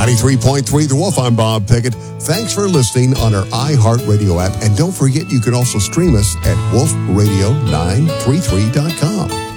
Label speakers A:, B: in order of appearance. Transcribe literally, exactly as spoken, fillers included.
A: ninety-three point three The Wolf, I'm Bob Pickett. Thanks for listening on our iHeartRadio app. And don't forget, you can also stream us at wolf radio nine three three dot com.